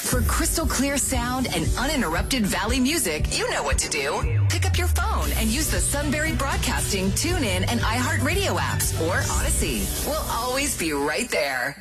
For crystal clear sound and uninterrupted Valley music, you know what to do. Pick up your phone and use the Sunbury Broadcasting, TuneIn, and iHeartRadio apps or Odyssey. We'll always be right there.